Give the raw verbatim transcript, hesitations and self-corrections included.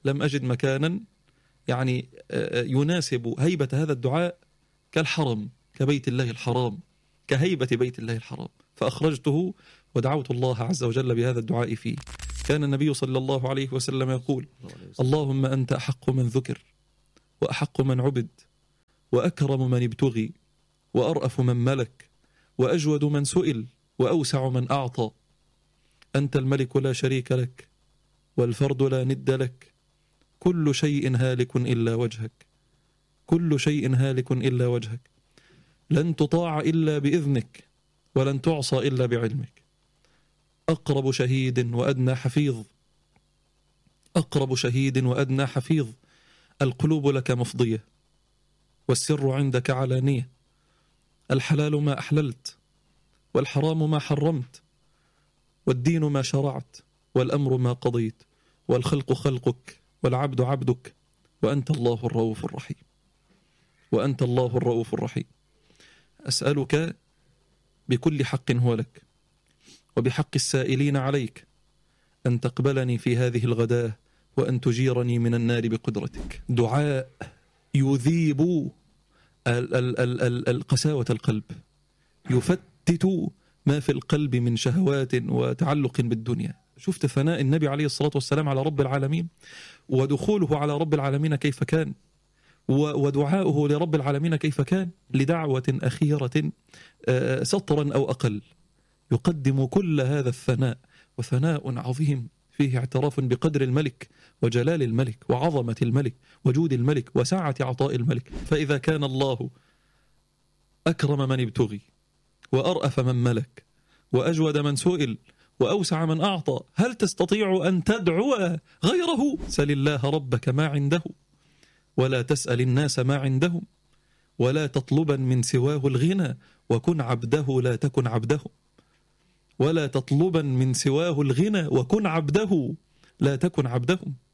لم أجد مكانا يعني يناسب هيبة هذا الدعاء كالحرم، كبيت الله الحرام، كهيبة بيت الله الحرام، فأخرجته ودعوت الله عز وجل بهذا الدعاء فيه. كان النبي صلى الله عليه وسلم يقول: اللهم أنت أحق من ذكر، وأحق من عبد، وأكرم من ابتغي، وأرأف من ملك، وأجود من سئل، وأوسع من أعطى. أنت الملك لا شريك لك، والفرد لا ند لك، كل شيء هالك إلا وجهك، كل شيء هالك إلا وجهك، لن تطاع إلا بإذنك، ولن تعصى إلا بعلمك. أقرب شهيد وأدنى حفيظ، أقرب شهيد وأدنى حفيظ، القلوب لك مفضية، والسر عندك علانية، الحلال ما أحللت، والحرام ما حرمت، والدين ما شرعت، والأمر ما قضيت، والخلق خلقك، والعبد عبدك، وأنت الله الرؤوف الرحيم، وأنت الله الرؤوف الرحيم. أسألك بكل حق هو لك، وبحق السائلين عليك، أن تقبلني في هذه الغداة، وأن تجيرني من النار بقدرتك. دعاء يذيب القساوة القلب، يفتت ما في القلب من شهوات وتعلق بالدنيا. شفت ثناء النبي عليه الصلاة والسلام على رب العالمين، ودخوله على رب العالمين كيف كان، ودعاؤه لرب العالمين كيف كان، لدعوة أخيرة سطرا أو أقل، يقدم كل هذا الثناء، وثناء عظيم فيه اعتراف بقدر الملك وجلال الملك وعظمة الملك وجود الملك وسعة عطاء الملك. فإذا كان الله أكرم من ابتغي، وأرأف من ملك، وأجود من سئل، وأوسع من أعطى، هل تستطيع أن تدعو غيره؟ سل الله ربك ما عنده، ولا تسأل الناس ما عندهم، ولا تطلبا من سواه الغنى، وكن عبده لا تكن عبده، ولا تطلبا من سواه الغنى، وكن عبده لا تكن عبدهم.